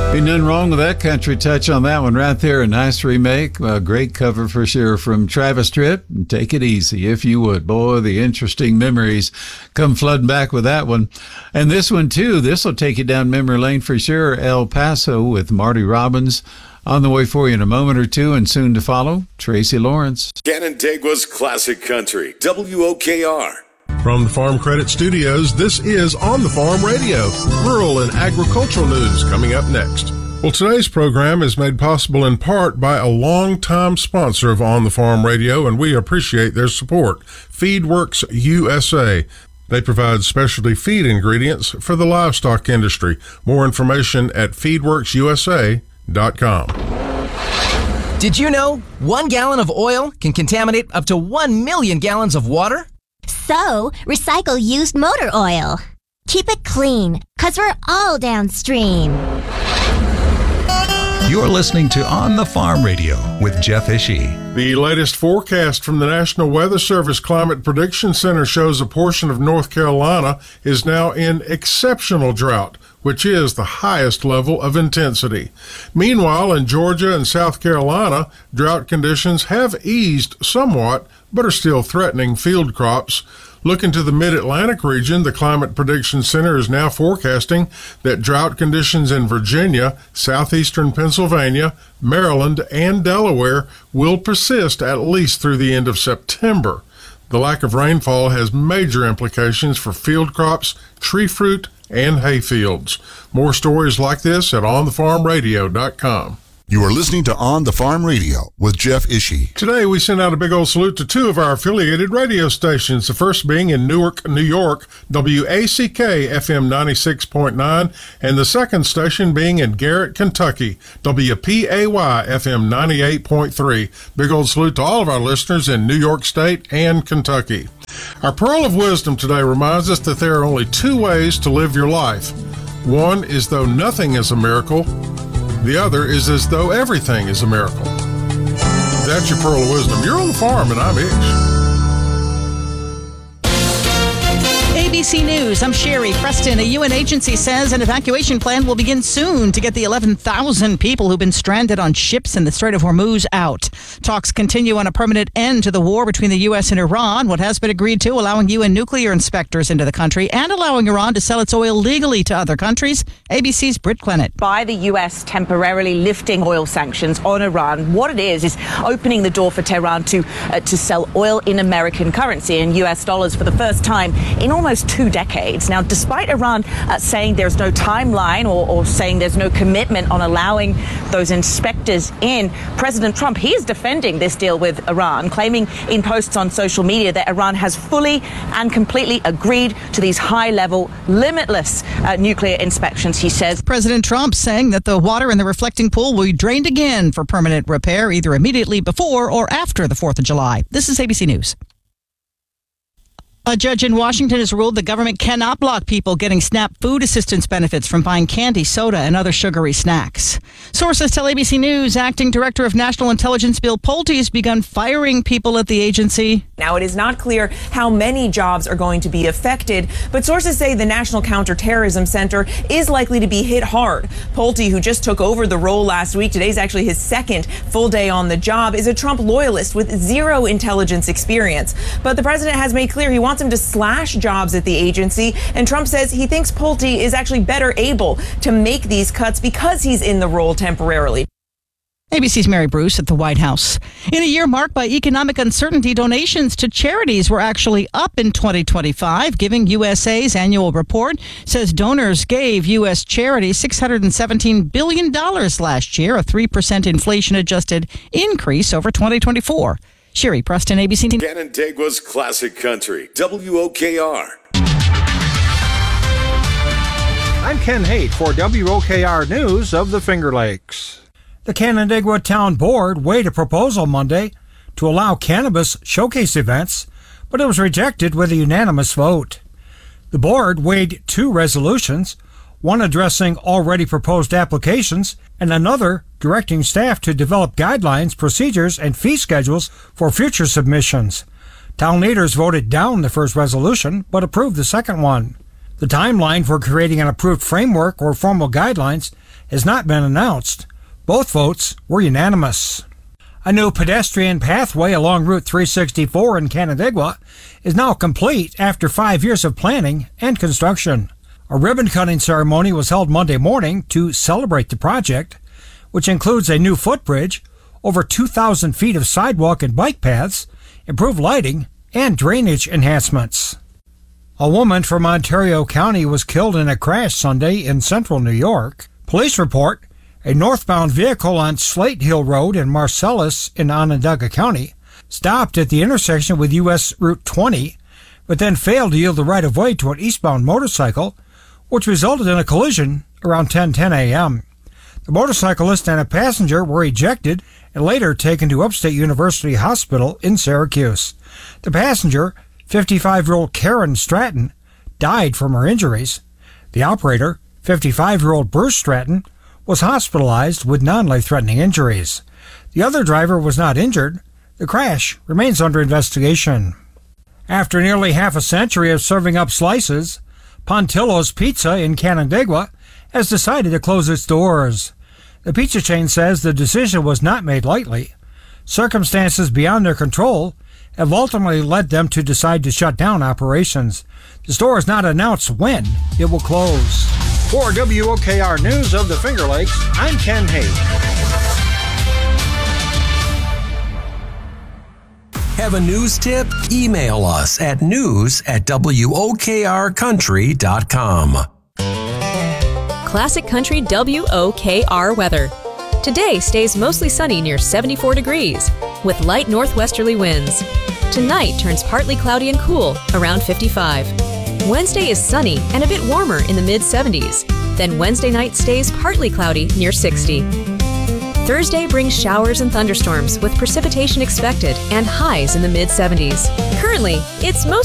Ain't nothing wrong with that country touch on that one right there. A nice remake, a great cover for sure from Travis Tritt. Take it easy if you would. Boy, the interesting memories come flooding back with that one. And this one too, this will take you down memory lane for sure. El Paso with Marty Robbins. On the way for you in a moment or two, and soon to follow, Tracy Lawrence. Canandaigua's Classic Country, WOKR. From the Farm Credit Studios, this is On the Farm Radio, rural and agricultural news coming up next. Well, today's program is made possible in part by a longtime sponsor of On the Farm Radio, and we appreciate their support, FeedWorks USA. They provide specialty feed ingredients for the livestock industry. More information at feedworksusa.com. Did you know 1 gallon of oil can contaminate up to 1 million gallons of water? So, recycle used motor oil. Keep it clean, 'cause we're all downstream. You're listening to On the Farm Radio with Jeff Ishii. The latest forecast from the National Weather Service Climate Prediction Center shows a portion of North Carolina is now in exceptional drought, which is the highest level of intensity. Meanwhile, in Georgia and South Carolina, drought conditions have eased somewhat, but are still threatening field crops. Looking to the Mid-Atlantic region, the Climate Prediction Center is now forecasting that drought conditions in Virginia, southeastern Pennsylvania, Maryland, and Delaware will persist at least through the end of September. The lack of rainfall has major implications for field crops, tree fruit, and hay fields. More stories like this at onthefarmradio.com. You are listening to On the Farm Radio with Jeff Ishii. Today, we send out a big old salute to two of our affiliated radio stations, the first being in Newark, New York, WACK FM 96.9, and the second station being in Garrett, Kentucky, WPAY FM 98.3. Big old salute to all of our listeners in New York State and Kentucky. Our Pearl of Wisdom today reminds us that there are only two ways to live your life. One is though nothing is a miracle. The other is as though everything is a miracle. That's your Pearl of Wisdom. You're on the farm, and I'm Ish. ABC News, I'm Sherry Preston. A UN agency says an evacuation plan will begin soon to get the 11,000 people who've been stranded on ships in the Strait of Hormuz out. Talks continue on a permanent end to the war between the U.S. and Iran. What has been agreed to, allowing UN nuclear inspectors into the country and allowing Iran to sell its oil legally to other countries. ABC's Britt Clennett. By the U.S. temporarily lifting oil sanctions on Iran, what it is opening the door for Tehran to sell oil in American currency, in U.S. dollars, for the first time in almost 2 decades. Now, despite Iran saying there's no timeline or saying there's no commitment on allowing those inspectors in, President Trump, he is defending this deal with Iran, claiming in posts on social media that Iran has fully and completely agreed to these high-level, limitless nuclear inspections, he says. President Trump saying that the water in the reflecting pool will be drained again for permanent repair, either immediately before or after the 4th of July. This is ABC News. A judge in Washington has ruled the government cannot block people getting SNAP food assistance benefits from buying candy, soda, and other sugary snacks. Sources tell ABC News Acting Director of National Intelligence Bill Pulte has begun firing people at the agency. Now, it is not clear how many jobs are going to be affected, but sources say the National Counterterrorism Center is likely to be hit hard. Pulte, who just took over the role last week, today's actually his second full day on the job, is a Trump loyalist with zero intelligence experience. But the president has made clear he wants him to slash jobs at the agency, and Trump says he thinks Pulte is actually better able to make these cuts because he's in the role temporarily. ABC's Mary Bruce at the White House. In a year marked by economic uncertainty, donations to charities were actually up in 2025. Giving USA's annual report says donors gave U.S. charities $617 billion last year, a 3% inflation-adjusted increase over 2024. Sherry Preston, ABC News. Canandaigua's Classic Country, WOKR. I'm Ken Haight for WOKR News of the Finger Lakes. The Canandaigua Town Board weighed a proposal Monday to allow cannabis showcase events, but it was rejected with a unanimous vote. The board weighed 2 resolutions, one addressing already proposed applications and another directing staff to develop guidelines, procedures, and fee schedules for future submissions. Town leaders voted down the first resolution but approved the second one. The timeline for creating an approved framework or formal guidelines has not been announced. Both votes were unanimous. A new pedestrian pathway along Route 364 in Canandaigua is now complete after 5 years of planning and construction. A ribbon-cutting ceremony was held Monday morning to celebrate the project, which includes a new footbridge, over 2,000 feet of sidewalk and bike paths, improved lighting, and drainage enhancements. A woman from Ontario County was killed in a crash Sunday in central New York. Police report a northbound vehicle on Slate Hill Road in Marcellus in Onondaga County stopped at the intersection with U.S. Route 20, but then failed to yield the right-of-way to an eastbound motorcycle, which resulted in a collision around 10:10 a.m. The motorcyclist and a passenger were ejected and later taken to Upstate University Hospital in Syracuse. The passenger, 55-year-old Karen Stratton, died from her injuries. The operator, 55-year-old Bruce Stratton, was hospitalized with non-life-threatening injuries. The other driver was not injured. The crash remains under investigation. After nearly half a century of serving up slices, Pontillo's Pizza in Canandaigua has decided to close its doors. The pizza chain says the decision was not made lightly. Circumstances beyond their control have ultimately led them to decide to shut down operations. The store has not announced when it will close. For WOKR News of the Finger Lakes, I'm Ken Haight. Have a news tip? Email us at news@wokrcountry.com. Classic Country WOKR weather. Today stays mostly sunny near 74 degrees with light northwesterly winds. Tonight turns partly cloudy and cool around 55. Wednesday is sunny and a bit warmer in the mid-70s. Then Wednesday night stays partly cloudy near 60. Thursday brings showers and thunderstorms with precipitation expected and highs in the mid-70s. Currently, it's mostly